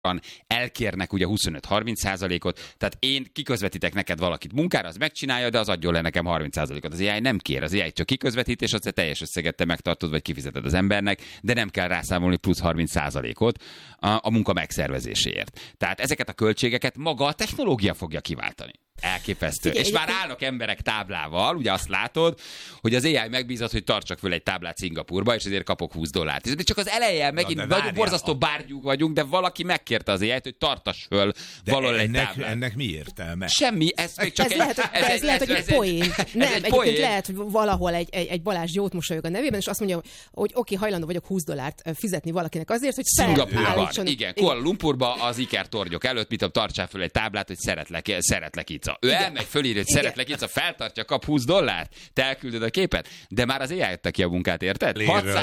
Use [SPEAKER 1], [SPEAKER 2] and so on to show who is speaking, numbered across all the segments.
[SPEAKER 1] elkérnek ugye 25-30%-ot, tehát én kiközvetítek neked valakit munkára, az megcsinálja, de az adjon le nekem 30%-ot. Az AI nem kér, az AI csak kiközvetít, és azt a teljes összeget te megtartod, vagy kifizeted az embernek, de nem kell rászámolni plusz 30%-ot a munka megszervezéséért. Tehát ezeket a költségeket maga a technológia fogja kiváltani. Elképesztő. Figyelj, és már állnak emberek táblával, ugye azt látod, hogy az AI megbízott, hogy tartsak föl egy táblát Szingapurba, és ezért kapok $20. De csak az eleje megint nagyon borzasztó bárgyúk vagyunk, de valaki megkérte az AI-t, hogy tartass föl valahol egy táblát.
[SPEAKER 2] Ennek mi értelme?
[SPEAKER 1] Semmi, ez még csak
[SPEAKER 3] ez lehet, hogy egy poén. Nem, egyébként lehet, hogy valahol egy Balázs jót mosolyog a nevében, és azt mondja, hogy oké, hajlandó vagyok $20 fizetni valakinek azért, hogy
[SPEAKER 1] Szingapurban, igen, Kuala Lumpurba az Iker tornyok előtt, mit tudom, tartsál föl egy táblát, hogy szeretlek Ica. Ő elmegy, fölírja, hogy szeretlek Ica, feltartja, kap $20, te elküldöd a képet, de már az AI adta ki a munkát, érted?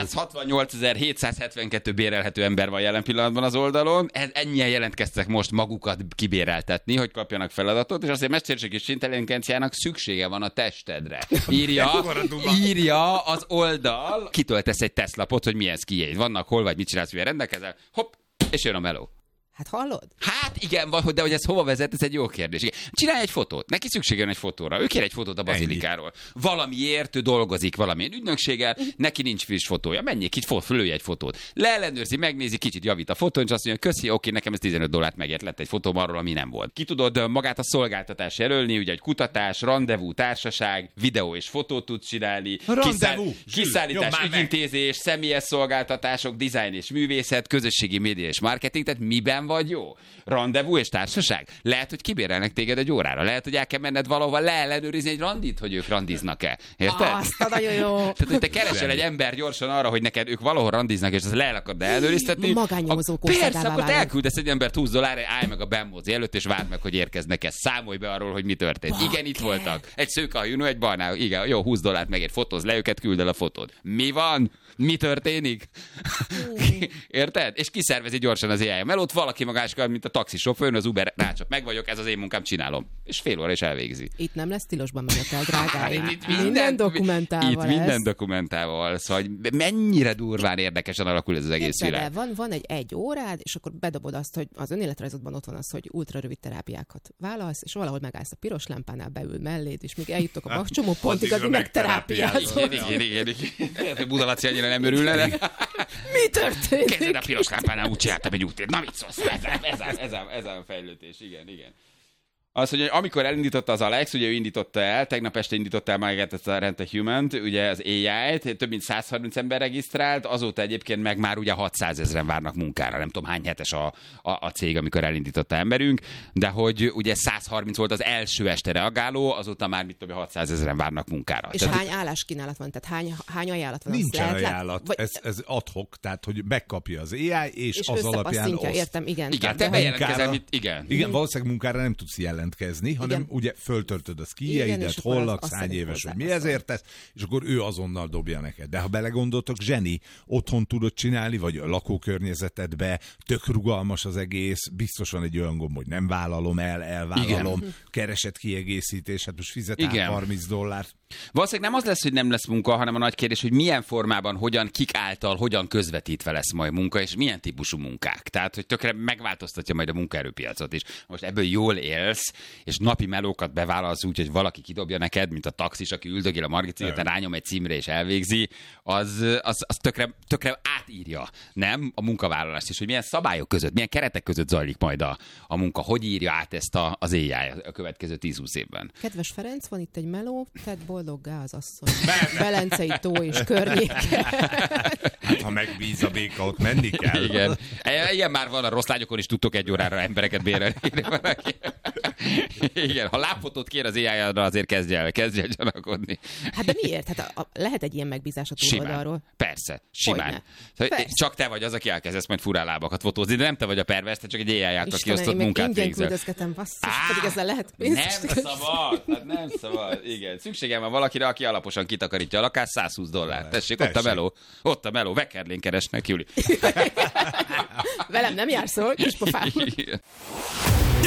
[SPEAKER 1] 668.772 bérelhető ember van jelen pillanatban az oldalon, ennyien jelentkeztek most magukat kibéreltetni, hogy kapjanak feladatot, és azért mesterséges intelligenciának szüksége van a testedre. Írja az oldal, kitöltesz egy tesztlapot, hogy milyen szkijéid vannak, hol vagy, mit csinálsz, milyen rendelkezel, hopp, és jön a meló.
[SPEAKER 3] Hát hallod?
[SPEAKER 1] Hát igen, de hogy ez hova vezet, ez egy jó kérdés. Igen. Csinálj egy fotót, neki szüksége van egy fotóra. Ő kér egy fotót a bazilikáról. Valamiért ő dolgozik valamilyen ügynökséggel, neki nincs friss fotója. Menjék itt, fölülj egy fotót. Leellenőrzi, megnézi, kicsit javít a fotón, és azt mondja, köszi, oké, nekem ez $15 megért, lett egy fotóm arról, ami nem volt. Ki tudod magát a szolgáltatás jelölni, ugye egy kutatás, rendezvú, társaság, videó és fotót tudsz csinálni, kiszállítás, ügyintézés, személyes szolgáltatások, design és művészet, közösségi média és marketing, tehát miben vagy jó? Rendezvú és társaság? Lehet, hogy kibérelnek téged egy órára. Lehet, hogy el kell menned valahova leellenőrizni egy randit, hogy ők randiznak-e. Érted?
[SPEAKER 3] Azt nagyon jó.
[SPEAKER 1] Tehát, hogy te keresel egy ember gyorsan arra, hogy neked ők valahol randiznak, és azt le akad ellenőriztetni.
[SPEAKER 3] Magánnyomozók.
[SPEAKER 1] Persze, akkor te elküldesz egy embert $20, állj meg a benmózi előtt, és várd meg, hogy érkeznek-e. Számolj be arról, hogy mi történt. Igen, itt voltak. Egy szőkehajú, egy barna. Igen, jó, $20 megért, fotóz le őket, küld el a fotót. Mi van? Mi történik? Érted? És kiszervezi gyorsan az AI melót, valaki magáskal, mint a taxisofőr, az Uber rácsap, meg vagyok, ez az én munkám, csinálom. És fél óra is elvégzi.
[SPEAKER 3] Itt nem lesz tilosban menetel, drágáim. Itt minden dokumentával.
[SPEAKER 1] Itt minden dokumentával. Szóval mennyire durván érdekesen alakul ez az egész világ.
[SPEAKER 3] Van egy órád, és akkor bedobod azt, hogy az önéletrajzodban ott van az, hogy ultrarövid terápiákat válasz, és valahol megállsz a piros lámpánál, beül melléd, és még eljutok a csomó pontig, addig megterápiázol. Igen.
[SPEAKER 1] Budalaci annyira nem örülne, de...
[SPEAKER 3] Mi történik?
[SPEAKER 1] Kezded a piros lámpánál, úgy csináltam egy útért. Na mit szólsz? Ez a fejlődés, igen. Az, hogy amikor elindította az Alex, ugye ő indította el, tegnap este indította el magát ezt a Rent a Human-t, ugye az AI-t, több mint 130 ember regisztrált, azóta egyébként meg már ugye 600 000 várnak munkára, nem tudom hány hetes a cég, amikor elindította emberünk, de hogy ugye 130 volt az első este reagáló, azóta már mit tudom, 600 000 várnak munkára.
[SPEAKER 3] És hány álláskínálat van? Tehát hány ajánlat van?
[SPEAKER 2] Nincsen ajánlat, ez ad hoc, tehát hogy megkapja az AI, és az alapján oszt.
[SPEAKER 3] Értem, igen.
[SPEAKER 1] Igen, te bejelentkezel, igen,
[SPEAKER 2] valószínűleg munkára nem tudsz jelentkezni, hanem ugye föltöltöd a skijeidet, hol laksz, hány éves, hogy mi ezért tesz, és akkor ő azonnal dobja neked. De ha belegondoltok, zseni, otthon tudod csinálni, vagy a lakókörnyezetedbe, tök rugalmas az egész, biztos van egy olyan gomb, hogy nem vállalom el, elvállalom, keresett kiegészítés, hát most fizetál $30.
[SPEAKER 1] Valószínűleg nem az lesz, hogy nem lesz munka, hanem a nagy kérdés, hogy milyen formában, hogyan, kik által, hogyan közvetítve lesz majd munka, és milyen típusú munkák. Tehát, hogy tökre megváltoztatja majd a munkaerőpiacot is. Most ebből jól élsz, és napi melókat bevállalsz úgy, hogy valaki kidobja neked, mint a taxis, aki üldögél a Margit szigeten, rányom egy címre és elvégzi, az tökre átírja, nem? A munkavállalást is, hogy milyen szabályok között, milyen keretek között zajlik majd a munka, hogy írja át ezt az AI a következő 10-20 évben.
[SPEAKER 3] Kedves Ferenc, van itt egy meló, tedd boldoggá az asszony. Velencei tó és környéke.
[SPEAKER 2] Hát, ha megbíz a béka, ott menni kell.
[SPEAKER 1] Igen. Ilyen már van, a rossz lányokon is tudtok egy órára embereket bérelni. Igen, ha lábfotót kér az AI-ra, azért kezdj el gyanakodni.
[SPEAKER 3] Hát de miért? Hát lehet egy ilyen megbízás a túloldalról.
[SPEAKER 1] Persze, simán. Csak te vagy az, aki elkezdesz majd furán lábakat fotózni, de nem te vagy a pervers, te csak egy AI által kiosztott munkát végzel.
[SPEAKER 3] Ingyen küldözgetem, basszus, pedig ezzel lehet pénzt.
[SPEAKER 1] Nem szabad. Igen, szükségem van valakire, aki alaposan kitakarítja a lakást, $120. Tessék, ott a meló, Vekerlén keresnek, Juli.
[SPEAKER 3] Velem nem járszol, kis pofám.